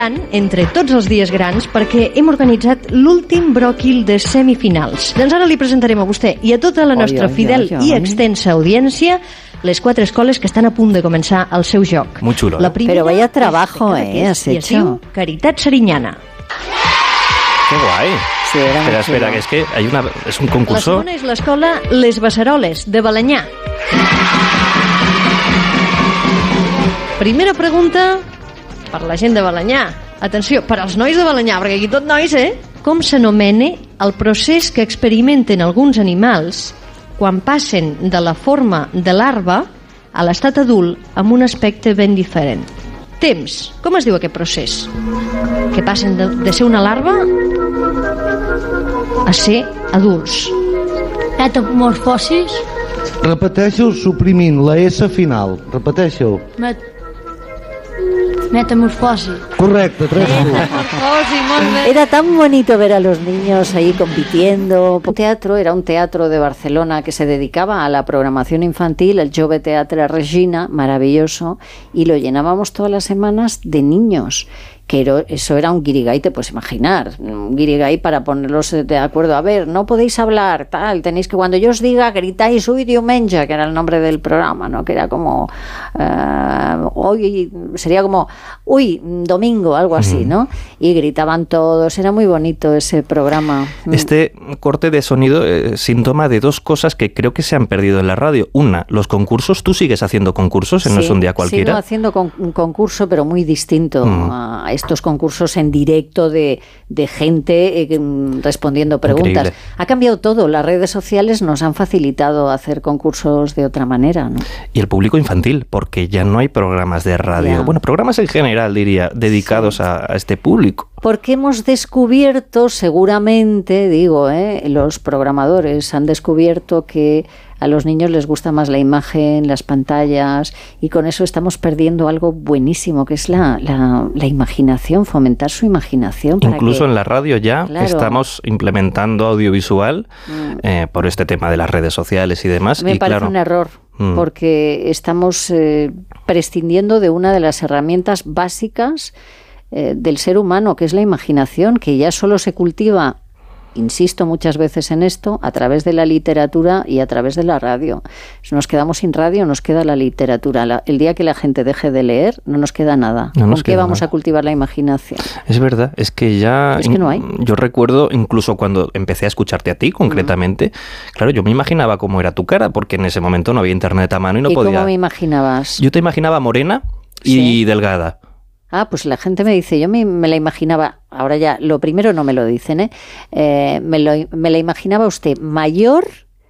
entre tots els dies grans perquè hem organitzat l'últim bròquil de semifinals. Doncs ara li presentarem a vostè i a tota la nostra fidel i extensa audiència les 4 escoles que estan a punt de començar el seu joc. Muy chulo. La primera Pero vaya trabajo, has hecho. Es diu Caritat Serinyana. Qué guay. Sí, espera, que es que es un concurso. La segona és l'escola Les Beceroles, de Balenyà. Primera pregunta per la gent de Balenyà. Atenció, per als nois de Balenyà, perquè aquí tot nois, Com s'anomena el procés que experimenten alguns animals quan passen de la forma de larva a l'estat adult amb un aspecte ben diferent? Temps. Com es diu aquest procés? Que passen de ser una larva a ser adults. Metamorfosis. Repeteixo suprimint la S final. Repeteixo. Metamorfosis. Correcte, 3 punts. Era tan bonito ver a los niños ahí compitiendo. Era un teatro de Barcelona que se dedicaba a la programación infantil, el Jove Teatre Regina, maravilloso, y lo llenábamos todas las semanas de niños. Que eso era un guirigay, te puedes imaginar, un guirigay para ponerlos de acuerdo. A ver, no podéis hablar, tal, tenéis que, cuando yo os diga, gritáis "Uy, diumenge", que era el nombre del programa, ¿no? Que era como, hoy, sería como, "Uy, domingo", algo así, ¿no? Y gritaban todos, era muy bonito ese programa. Este corte de sonido es síntoma de 2 cosas que creo que se han perdido en la radio. Una, los concursos. ¿Tú sigues haciendo concursos en No es un día cualquiera? Sigo haciendo un concurso, pero muy distinto a estos concursos en directo de gente respondiendo preguntas. Increíble. Ha cambiado todo. Las redes sociales nos han facilitado hacer concursos de otra manera, ¿no? Y el público infantil, porque ya no hay programas de radio. Ya. Bueno, programas en general, diría, dedicados a este público. Porque hemos descubierto, seguramente, los programadores han descubierto que a los niños les gusta más la imagen, las pantallas, y con eso estamos perdiendo algo buenísimo, que es la imaginación, fomentar su imaginación. Incluso en la radio ya estamos implementando audiovisual por este tema de las redes sociales y demás. Me parece un error, porque estamos prescindiendo de una de las herramientas básicas del ser humano, que es la imaginación, que ya solo se cultiva, insisto muchas veces en esto, a través de la literatura y a través de la radio. Si nos quedamos sin radio, nos queda la literatura. El día que la gente deje de leer, no nos queda nada. ¿Con qué vamos a cultivar la imaginación? Es verdad, es que ya... Es que no hay. Yo recuerdo, incluso cuando empecé a escucharte a ti, concretamente, claro, yo me imaginaba cómo era tu cara, porque en ese momento no había internet a mano y no podía... ¿Y cómo me imaginabas? Yo te imaginaba morena y delgada. Ah, pues la gente me dice, yo me la imaginaba, ahora ya, lo primero no me lo dicen, me la imaginaba usted mayor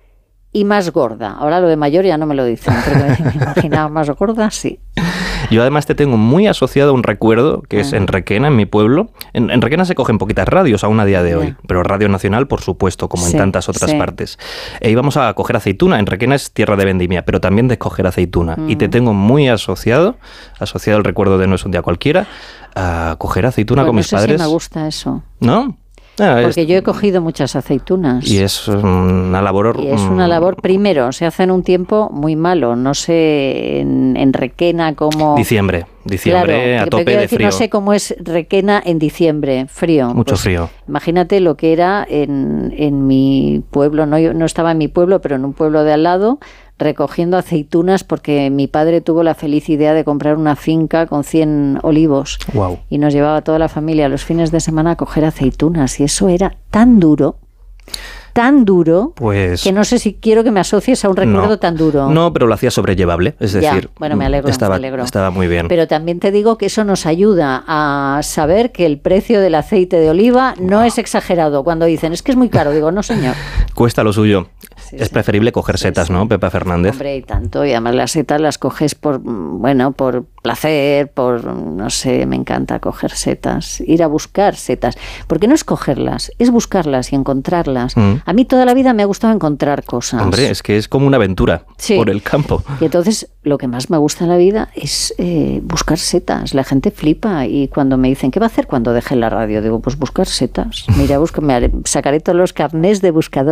y más gorda. Ahora lo de mayor ya no me lo dicen, pero me imaginaba más gorda, sí. Yo además te tengo muy asociado a un recuerdo que es en Requena, en mi pueblo. En Requena se cogen poquitas radios aún a día de hoy, pero Radio Nacional, por supuesto, como en tantas otras partes. Íbamos a coger aceituna. En Requena es tierra de vendimia, pero también de coger aceituna. Y te tengo muy asociado al recuerdo de No es un día cualquiera, a coger aceituna con mis padres. Si me gusta eso. ¿No? Porque yo he cogido muchas aceitunas. Y es una labor... Y es una labor, primero, se hace en un tiempo muy malo. No sé en Requena cómo... Diciembre, claro, a tope de frío. No sé cómo es Requena en diciembre, frío. Mucho frío. Imagínate lo que era en mi pueblo, no estaba en mi pueblo, pero en un pueblo de al lado, recogiendo aceitunas, porque mi padre tuvo la feliz idea de comprar una finca con 100 olivos. Wow. Y nos llevaba a toda la familia los fines de semana a coger aceitunas. Y eso era tan duro, pues, que no sé si quiero que me asocies a un recuerdo tan duro. No, pero lo hacía sobrellevable, es decir, bueno, me alegro. Estaba muy bien. Pero también te digo que eso nos ayuda a saber que el precio del aceite de oliva no es exagerado. Cuando dicen, es que es muy caro, digo, no señor. Cuesta lo suyo. Es preferible coger setas, ¿no, Pepa Fernández? Hombre, y tanto. Y además las setas las coges por placer, no sé, me encanta coger setas, ir a buscar setas. Porque no es cogerlas, es buscarlas y encontrarlas. A mí toda la vida me ha gustado encontrar cosas. Hombre, es que es como una aventura por el campo. Y entonces lo que más me gusta en la vida es buscar setas. La gente flipa y cuando me dicen, ¿qué va a hacer cuando deje la radio? Digo, pues buscar setas. Mira, sacaré todos los carnés de buscador.